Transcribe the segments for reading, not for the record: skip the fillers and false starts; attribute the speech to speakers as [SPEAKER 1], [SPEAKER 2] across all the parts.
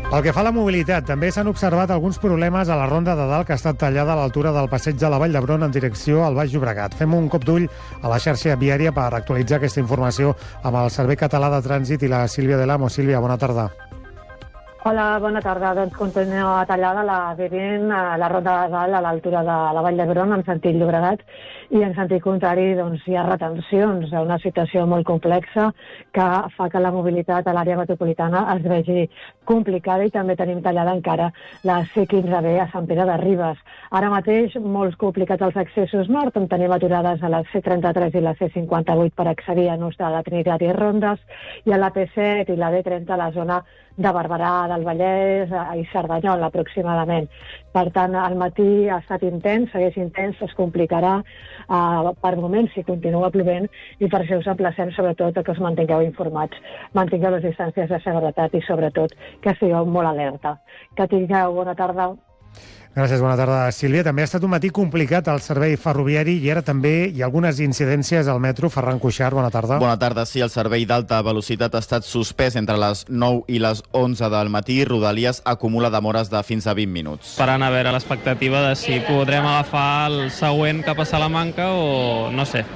[SPEAKER 1] Pel que fa a la mobilitat, també s'han observat alguns problemes a la Ronda de Dalt, que ha estat tallada a l'altura del passeig de la Vall d'Hebron en direcció al Baix Llobregat. Fem un cop d'ull a la xarxa viària per actualitzar aquesta informació amb el Servei Català de Trànsit i la Sílvia Delamo. Sílvia, bona tarda.
[SPEAKER 2] Hola, bona tarda. Doncs continua tallada la B20 a la Ronda de Dalt a l'altura de la Vall d'Hebron en sentit Llobregat, i en sentit contrari doncs, hi ha retencions, una situació molt complexa que fa que la mobilitat a l'àrea metropolitana es vegi complicada, i també tenim tallada encara la C15B a Sant Pere de Ribes. Ara mateix molts complicats els accessos nord, on tenim aturades a la C33 i la C58 per accedir a Nus de la Trinitat i Rondes, i a la P7 i la D30 a la zona de Barberà del Vallès i Cerdanyola aproximadament. Per tant, al matí ha estat intens, segueix intens, es complicarà per moments si continua plovent, i per això us emplacem sobretot que us mantingueu informats, mantingueu les distàncies de seguretat i sobretot que estigueu molt alerta. Que tingueu bona tarda.
[SPEAKER 1] Gràcies, bona tarda, Sílvia. També ha estat un matí complicat al servei ferroviari i ara també hi ha algunes incidències al metro. Ferran Cuixart, bona tarda.
[SPEAKER 3] Bona tarda, sí. El servei d'alta velocitat ha estat suspès entre les 9 i les 11 del matí. Rodalies acumula demores de fins a 20 minuts.
[SPEAKER 4] Parant a veure l'expectativa de si podrem agafar el següent cap a Salamanca o no sé.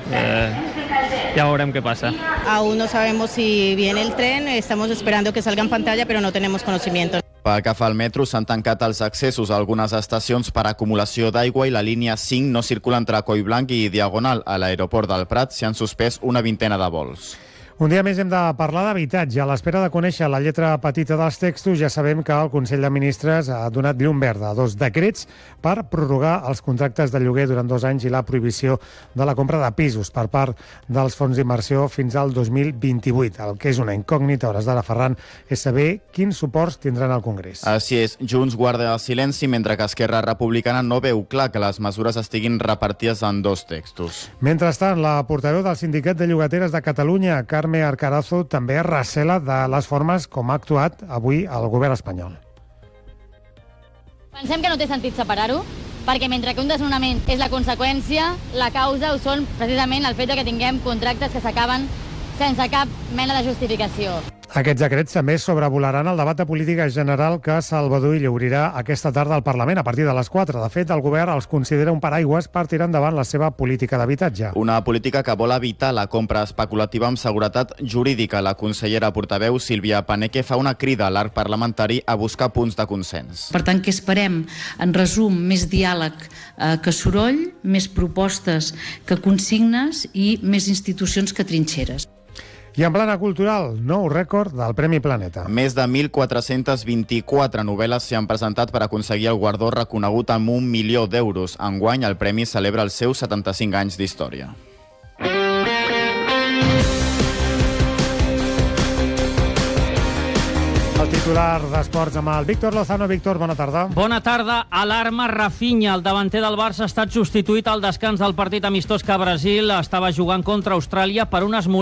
[SPEAKER 4] Ya veurem qué pasa.
[SPEAKER 5] Aún no sabemos si viene el tren, estamos esperando que salga en pantalla, pero no tenemos conocimiento.
[SPEAKER 3] Pel que fa al metro, s'han tancat els accessos a algunes estacions per acumulació d'aigua i la línia 5 no circula entre Collblanc i Diagonal. A l'aeroport del Prat s'hi han suspès una vintena de vols.
[SPEAKER 1] Un dia més hem de parlar d'habitatge. A l'espera de conèixer la lletra petita dels textos, ja sabem que el Consell de Ministres ha donat llum verda a 2 decrets per prorrogar els contractes de lloguer durant 2 anys i la prohibició de la compra de pisos per part dels fons d'inversió fins al 2028. El que és una incògnita, a hores d'ara, Ferran, és saber quins suports tindran al Congrés.
[SPEAKER 3] Així és, Junts guarda el silenci, mentre que Esquerra Republicana no veu clar que les mesures estiguin repartides en 2 textos.
[SPEAKER 1] Mentrestant, la portaveu del Sindicat de Llogateres de Catalunya, Carme Arcarazo, també es recela de les formes com ha actuat avui el govern espanyol.
[SPEAKER 6] Pensem que no té sentit separar-ho, perquè mentre que un desnonament és la conseqüència, la causa ho són precisament el fet que tinguem contractes que s'acaben sense cap mena de justificació.
[SPEAKER 1] Aquests decrets també sobrevolaran el debat de política general que Salvador Illa obrirà aquesta tarda al Parlament a partir de les 4. De fet, el govern els considera un paraigües per tirar endavant la seva política d'habitatge.
[SPEAKER 3] Una política que vol evitar la compra especulativa amb seguretat jurídica. La consellera portaveu Sílvia Paneque fa una crida a l'arc parlamentari a buscar punts de consens.
[SPEAKER 7] Per tant, què esperem? En resum, més diàleg que soroll, més propostes que consignes i més institucions que trinxeres.
[SPEAKER 1] I en plana cultural, nou rècord del Premi Planeta.
[SPEAKER 3] Més de 1.424 novel·les s'hi han presentat per aconseguir el guardó reconegut amb 1 milió d'euros. Enguany, el premi celebra els seus 75 anys d'història.
[SPEAKER 1] El titular d'Esports amb el Víctor Lozano. Víctor, bona tarda.
[SPEAKER 8] Bona tarda. Alarma Rafinha. El davanter del Barça ha estat substituït al descans del partit amistós que Brasil estava jugant contra Austràlia per unes